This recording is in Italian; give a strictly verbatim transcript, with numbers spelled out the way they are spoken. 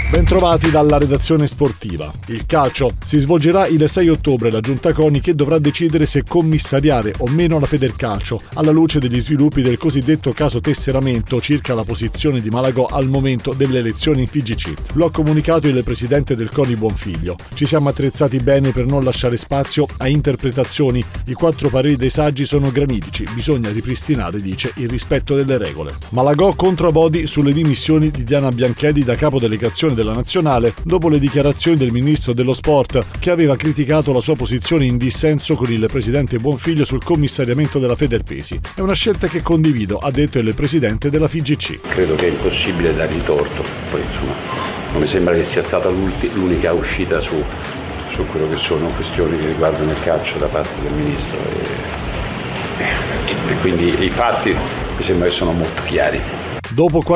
Bentrovati dalla redazione sportiva. Il calcio si svolgerà il sei ottobre la Giunta CONI che dovrà decidere se commissariare o meno la Federcalcio alla luce degli sviluppi del cosiddetto caso tesseramento circa la posizione di Malagò al momento delle elezioni in F I G C. Lo ha comunicato il presidente del CONI Buonfiglio. Ci siamo attrezzati bene per non lasciare spazio a interpretazioni. I quattro pareri dei saggi sono granitici. Bisogna ripristinare, dice, il rispetto delle regole. Malagò contro Abodi sulle dimissioni di Diana Bianchedi da capodelegazione della nazionale dopo le dichiarazioni del ministro dello sport che aveva criticato la sua posizione in dissenso con il presidente Buonfiglio sul commissariamento della Federpesi. È una scelta che condivido, ha detto il presidente della F I G C. Credo che è impossibile dargli torto, poi insomma non mi sembra che sia stata l'unica uscita su, su quello che sono questioni che riguardano il calcio da parte del ministro e, e quindi i fatti mi sembra che sono molto chiari. Dopo